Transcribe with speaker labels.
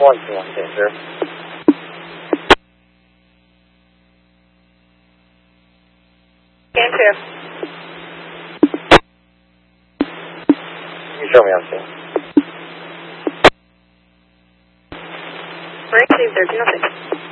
Speaker 1: Pointing on danger.
Speaker 2: Scan 2.
Speaker 1: You show me on scene.
Speaker 2: Received 1306.